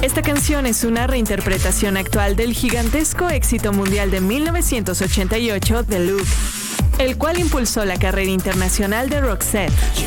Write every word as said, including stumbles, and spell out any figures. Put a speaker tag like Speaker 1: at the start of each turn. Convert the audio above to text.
Speaker 1: Esta canción es una reinterpretación actual del gigantesco éxito mundial de mil novecientos ochenta y ocho de Look, el cual impulsó la carrera internacional de Roxette.